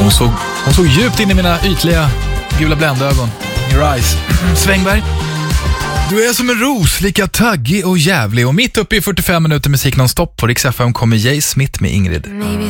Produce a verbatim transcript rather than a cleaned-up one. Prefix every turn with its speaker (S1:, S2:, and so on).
S1: Hon såg, hon såg djupt in i mina ytliga gula bländögon. Your eyes. Svängberg. Du är som en ros, lika taggig och jävlig. Och mitt uppe i fyrtiofem minuter musik non-stop på Rix F M kommer Jay Smith med Ingrid.
S2: Maybe